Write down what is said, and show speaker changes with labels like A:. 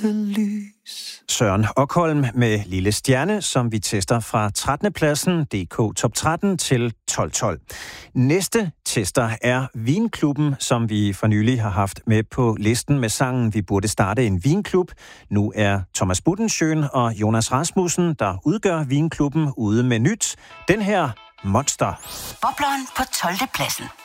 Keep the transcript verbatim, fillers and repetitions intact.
A: lys.
B: Søren Okholm med Lille Stjerne, som vi tester fra trettende pladsen, D K Top tretten til tolv tolv. Næste tester er Vinklubben, som vi for nylig har haft med på listen med sangen Vi burde starte en vinklub. Nu er Thomas Budensjøen og Jonas Rasmussen, der udgør Vinklubben, ude med nyt. Den her Monster.
C: Bobleren på tolvte pladsen.